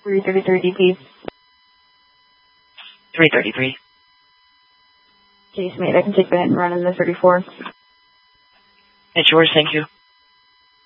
333 DP. 333. Case mate, I can take the hit and run in the 34. It's yours, thank you.